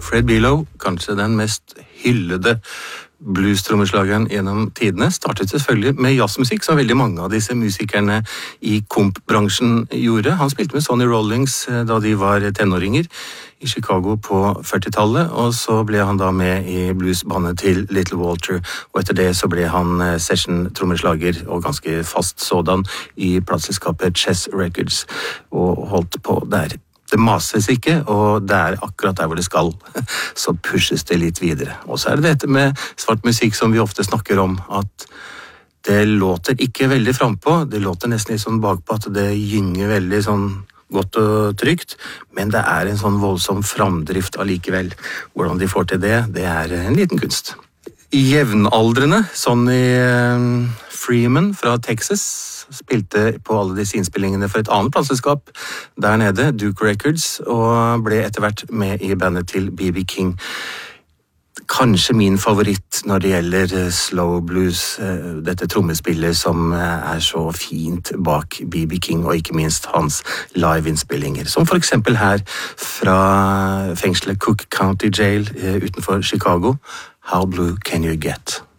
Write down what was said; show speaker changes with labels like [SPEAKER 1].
[SPEAKER 1] Fred Below, kanskje den mest hyllede blues-trommeslageren gjennom tidene, startet selvfølgelig med jazzmusikk, som veldig mange av disse musikerne i komp-bransjen gjorde. Han spilte med Sonny Rollins da de var tenåringer i Chicago på 40-tallet, og så ble han da med i bluesbandet til Little Walter, og etter det så ble han session-trommeslager og ganske fast sådan i plateselskapet Chess Records, og holdt på der. Det mases ikke, og det akkurat der hvor det skal, så pushes det litt videre. Og så det dette med svart musikk som vi ofte snakker om, at det låter ikke veldig frempå, det låter nesten litt sånn bakpå, at det gynger veldig sånn godt og trygt, men det en sånn voldsom framdrift allikevel. Hvordan de får til det en liten kunst. Jevnaldrende, Sonny Freeman fra Texas, spilte på alle disse innspillingene for et annet plateselskap der nede, Duke Records, og ble etter hvert med i bandet til B.B. King. Kanskje min favoritt når det gjelder slow blues, dette trommespillet som så fint bak B.B. King, og ikke minst hans live-innspillinger, som for eksempel her fra fengselet Cook County Jail utenfor Chicago. How Blue Can You Get?